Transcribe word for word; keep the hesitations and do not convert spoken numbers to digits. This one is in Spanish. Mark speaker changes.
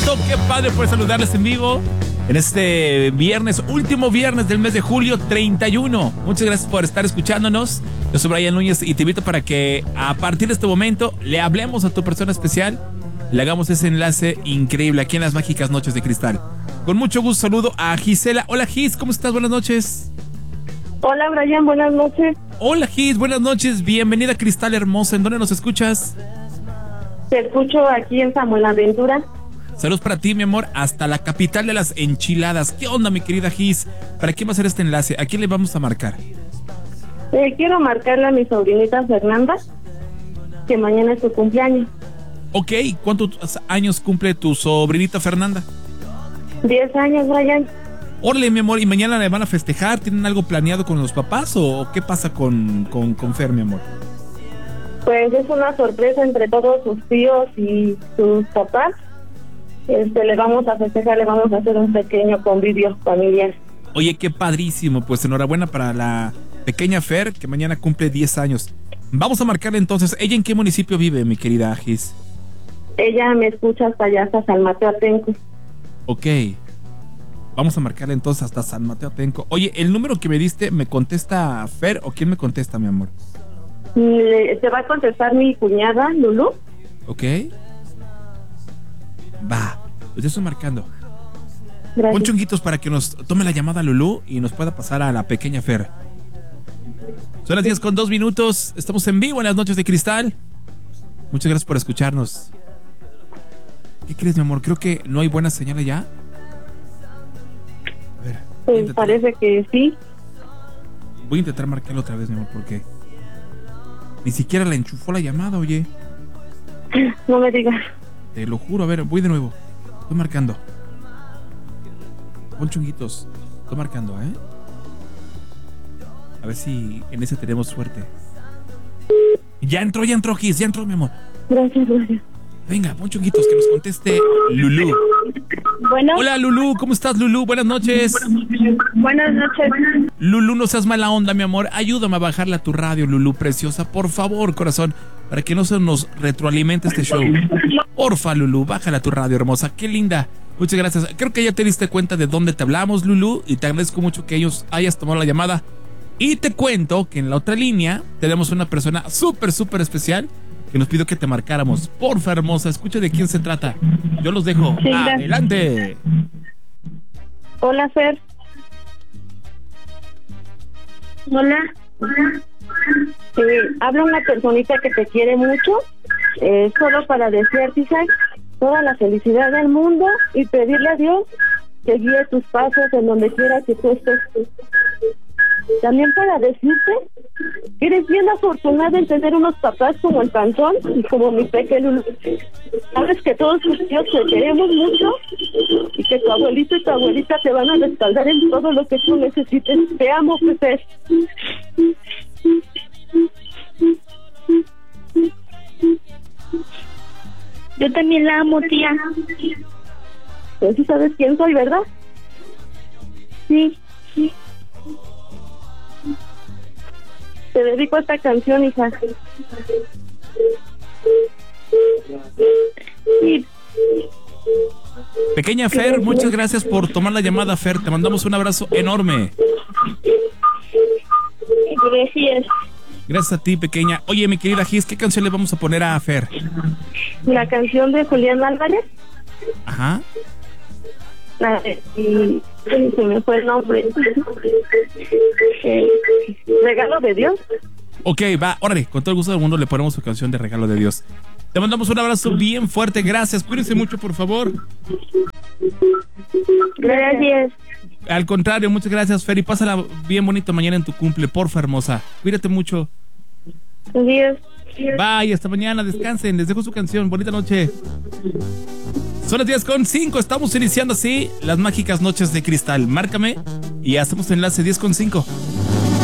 Speaker 1: gusto, qué padre poder saludarles en vivo en este viernes, último viernes del mes de julio, treinta y uno. Muchas gracias por estar escuchándonos. Yo soy Brian Núñez y te invito para que a partir de este momento le hablemos a tu persona especial, le hagamos ese enlace increíble aquí en las mágicas noches de cristal. Con mucho gusto saludo a Gisela. Hola Gis, ¿cómo estás? Buenas noches.
Speaker 2: Hola Brian, buenas noches.
Speaker 1: Hola Gis, buenas noches, bienvenida a Cristal Hermosa. ¿En dónde nos escuchas?
Speaker 2: Te escucho aquí en San Buenaventura.
Speaker 1: Saludos para ti, mi amor, hasta la capital de las enchiladas. ¿Qué onda, mi querida Gis? ¿Para quién va a ser este enlace? ¿A quién le vamos a marcar?
Speaker 2: Eh, quiero marcarle a mi sobrinita Fernanda, que mañana es su cumpleaños.
Speaker 1: Ok, ¿cuántos años cumple tu sobrinita Fernanda?
Speaker 2: Diez años, Brian.
Speaker 1: Órale, mi amor, ¿y mañana le van a festejar? ¿Tienen algo planeado con los papás o qué pasa con, con, con Fer, mi amor?
Speaker 2: Pues es una sorpresa entre todos sus tíos y sus papás. Este, le vamos a festejar, le vamos a hacer un pequeño convivio familiar.
Speaker 1: Oye, qué padrísimo, pues enhorabuena para la pequeña Fer, que mañana cumple diez años. Vamos a marcarle entonces. ¿Ella en qué municipio vive, mi querida Gis?
Speaker 2: Ella me escucha hasta allá, hasta San Mateo Atenco.
Speaker 1: Ok. Vamos a marcarle entonces hasta San Mateo Atenco. Oye, ¿el número que me diste me contesta Fer o quién me contesta, mi amor?
Speaker 2: Le, te va a contestar mi cuñada, Lulú.
Speaker 1: Ok. Va, pues ya estoy marcando.
Speaker 2: Gracias.
Speaker 1: Pon chunguitos para que nos tome la llamada Lulú y nos pueda pasar a la pequeña Fer. Son las diez con dos minutos. Estamos en vivo en las noches de cristal. Muchas gracias por escucharnos. ¿Qué crees, mi amor? Creo que no hay buena señal allá. A ver.
Speaker 2: Pues parece que sí.
Speaker 1: Voy a intentar marcarlo otra vez, mi amor, porque ni siquiera la enchufó la llamada, oye.
Speaker 2: No me digas.
Speaker 1: Te lo juro, a ver, voy de nuevo. Estoy marcando. Pon chunguitos. Estoy marcando, ¿eh? A ver si en ese tenemos suerte. Ya entró, ya entró, Gis, ya entró, mi amor.
Speaker 2: Gracias, gracias.
Speaker 1: Venga, pon chunguitos, que nos conteste Lulú.
Speaker 2: Bueno.
Speaker 1: Hola, Lulú, ¿cómo estás, Lulú? Buenas noches.
Speaker 2: Buenas noches.
Speaker 1: Lulú, no seas mala onda, mi amor. Ayúdame a bajarle a tu radio, Lulú, preciosa. Por favor, corazón, para que no se nos retroalimente este show. Porfa, Lulú, bájale a tu radio, hermosa. Qué linda. Muchas gracias. Creo que ya te diste cuenta de dónde te hablamos, Lulú, y te agradezco mucho que ellos hayas tomado la llamada. Y te cuento que en la otra línea tenemos una persona súper, súper especial que nos pidió que te marcáramos. Porfa, hermosa, escucha de quién se trata. Yo los dejo.
Speaker 2: Sí,
Speaker 1: adelante.
Speaker 2: Hola, Fer. Hola. Hola. Eh, habla una personita que te quiere mucho, eh, solo para desearte, hija, toda la felicidad del mundo y pedirle a Dios que guíe tus pasos en donde quiera que tú estés. También para decirte que eres bien afortunada en tener unos papás como el Panzón y como mi pequeño. Sabes que todos tus tíos te queremos mucho y que tu abuelito y tu abuelita te van a respaldar en todo lo que tú necesites. Te amo, Pepe.
Speaker 3: Yo también la amo, tía.
Speaker 2: Pues sí sabes quién soy, ¿verdad?
Speaker 3: Sí, sí.
Speaker 2: Te dedico esta canción, hija.
Speaker 3: Sí.
Speaker 1: Pequeña Fer, muchas gracias por tomar la llamada, Fer. Te mandamos un abrazo enorme.
Speaker 3: Gracias.
Speaker 2: Gracias
Speaker 1: a ti, pequeña. Oye, mi querida Gis, ¿qué canción le vamos a poner a Fer?
Speaker 2: La canción de Julián Álvarez.
Speaker 1: Ajá.
Speaker 2: La de, y, se me fue el nombre. Eh, Regalo de Dios.
Speaker 1: Ok, va, órale, con todo el gusto del mundo le ponemos su canción de Regalo de Dios. Te mandamos un abrazo bien fuerte, gracias. Cuídense mucho, por favor.
Speaker 2: Gracias.
Speaker 1: Al contrario, muchas gracias, Fer, y pásala bien bonito mañana en tu cumple, porfa, hermosa. Cuídate mucho.
Speaker 2: Adiós.
Speaker 1: Bye, hasta mañana, descansen, les dejo su canción, bonita noche. Son las diez con cinco, estamos iniciando así las mágicas noches de cristal. Márcame y hacemos enlace diez con cinco.